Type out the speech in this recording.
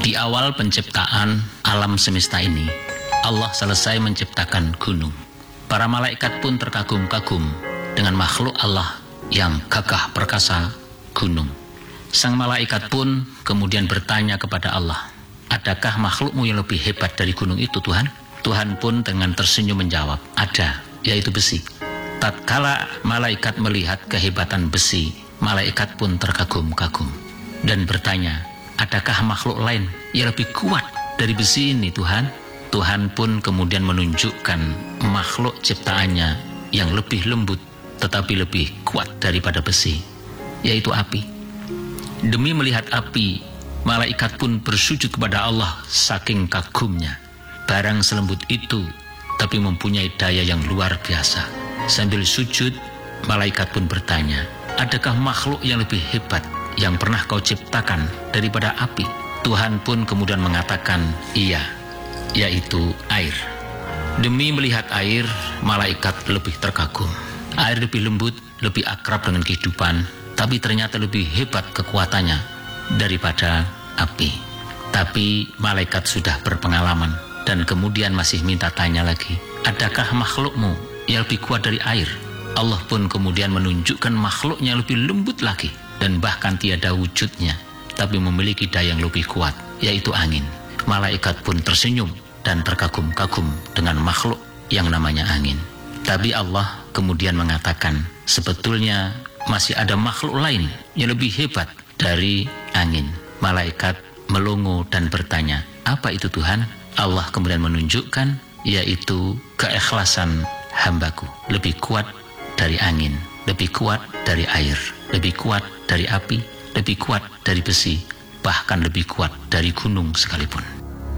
Di awal penciptaan alam semesta ini, Allah selesai menciptakan gunung. Para malaikat pun terkagum-kagum dengan makhluk Allah yang gagah perkasa, gunung. Sang malaikat pun kemudian bertanya kepada Allah, adakah makhlukmu yang lebih hebat dari gunung itu, Tuhan? Tuhan pun dengan tersenyum menjawab, ada, yaitu besi. Tatkala malaikat melihat kehebatan besi, malaikat pun terkagum-kagum dan bertanya, adakah makhluk lain yang lebih kuat dari besi ini, Tuhan? Tuhan pun kemudian menunjukkan makhluk ciptaannya yang lebih lembut tetapi lebih kuat daripada besi, yaitu api. Demi melihat api, malaikat pun bersujud kepada Allah saking kagumnya. Barang selembut itu tapi mempunyai daya yang luar biasa. Sambil sujud, malaikat pun bertanya, adakah makhluk yang lebih hebat yang pernah kau ciptakan daripada api? Tuhan pun kemudian mengatakan, iya, yaitu air. Demi melihat air, malaikat lebih terkagum. Air lebih lembut, lebih akrab dengan kehidupan, tapi ternyata lebih hebat kekuatannya daripada api. Tapi malaikat sudah berpengalaman dan kemudian masih minta tanya lagi, adakah makhlukmu yang lebih kuat dari air? Allah pun kemudian menunjukkan makhluknya yang lebih lembut lagi dan bahkan tiada wujudnya, tapi memiliki daya yang lebih kuat, yaitu angin. Malaikat pun tersenyum dan terkagum-kagum dengan makhluk yang namanya angin. Tapi Allah kemudian mengatakan, sebetulnya masih ada makhluk lain yang lebih hebat dari angin. Malaikat melongo dan bertanya, apa itu, Tuhan? Allah kemudian menunjukkan, yaitu keikhlasan hambaku. Lebih kuat dari angin, lebih kuat dari air, lebih kuat dari api, lebih kuat dari besi, bahkan lebih kuat dari gunung sekalipun.